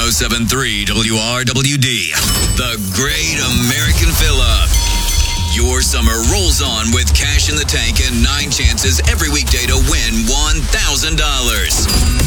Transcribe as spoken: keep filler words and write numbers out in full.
oh seven point three W R W D. The Great American Fill-Up. Your summer rolls on with cash in the tank and nine chances every weekday to win one thousand dollars.